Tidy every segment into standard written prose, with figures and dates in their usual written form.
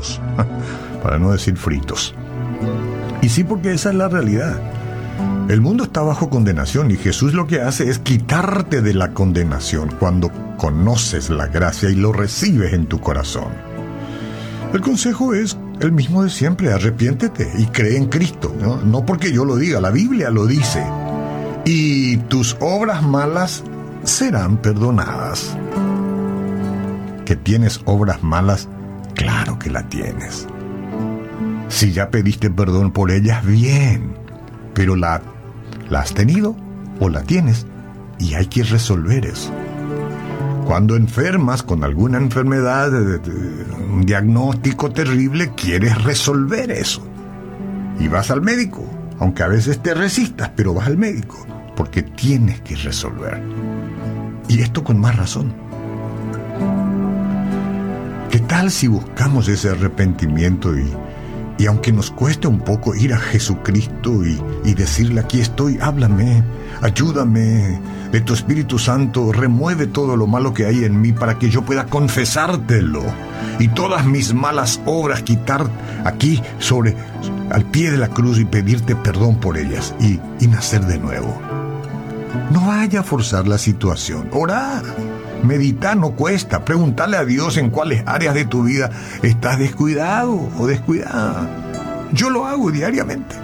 cocidos, para no decir fritos. Y sí, porque esa es la realidad. El mundo está bajo condenación y Jesús lo que hace es quitarte de la condenación cuando conoces la gracia y lo recibes en tu corazón. El consejo es el mismo de siempre: arrepiéntete y cree en Cristo, ¿no? No porque yo lo diga, la Biblia lo dice. Y tus obras malas serán perdonadas. ¿Que tienes obras malas? Claro que la tienes. Si ya pediste perdón por ellas, bien. Pero ¿la has tenido o la tienes? Y hay que resolver eso. Cuando enfermas con alguna enfermedad, un diagnóstico terrible, quieres resolver eso. Y vas al médico, aunque a veces te resistas, pero vas al médico, porque tienes que resolver. Y esto con más razón. ¿Qué tal si buscamos ese arrepentimiento y aunque nos cueste un poco ir a Jesucristo y decirle: aquí estoy, háblame, ayúdame, de tu Espíritu Santo, remueve todo lo malo que hay en mí para que yo pueda confesártelo y todas mis malas obras quitar aquí al pie de la cruz y pedirte perdón por ellas y nacer de nuevo? No vaya a forzar la situación. Orar, meditar no cuesta. Preguntarle a Dios en cuáles áreas de tu vida estás descuidado o descuidada. Yo lo hago diariamente.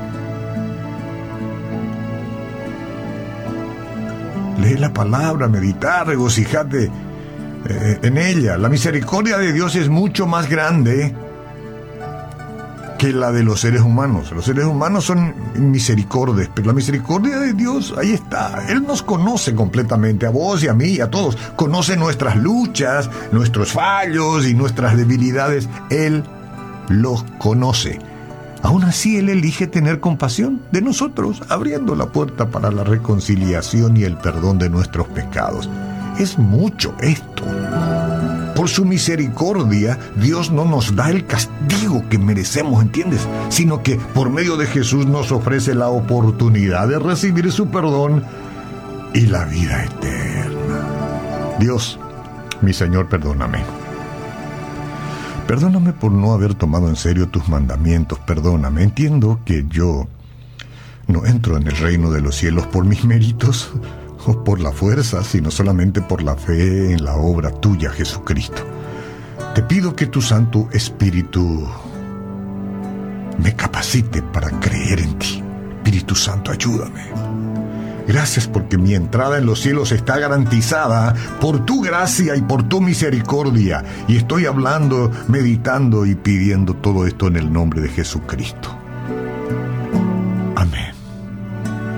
Lee la palabra, meditar, regocijate en ella. La misericordia de Dios es mucho más grande que la de los seres humanos. Los seres humanos son misericordias, pero la misericordia de Dios, ahí está. Él nos conoce completamente, a vos y a mí y a todos. Conoce nuestras luchas, nuestros fallos y nuestras debilidades. Él los conoce. Aún así, Él elige tener compasión de nosotros, abriendo la puerta para la reconciliación y el perdón de nuestros pecados. Es mucho esto. Por su misericordia, Dios no nos da el castigo que merecemos, ¿entiendes? Sino que por medio de Jesús nos ofrece la oportunidad de recibir su perdón y la vida eterna. Dios, mi Señor, perdóname. Perdóname por no haber tomado en serio tus mandamientos. Perdóname. Entiendo que yo no entro en el reino de los cielos por mis méritos o por la fuerza, sino solamente por la fe en la obra tuya, Jesucristo. Te pido que tu Santo Espíritu me capacite para creer en ti. Espíritu Santo, ayúdame. Gracias porque mi entrada en los cielos está garantizada por tu gracia y por tu misericordia. Y estoy hablando, meditando y pidiendo todo esto en el nombre de Jesucristo. Amén.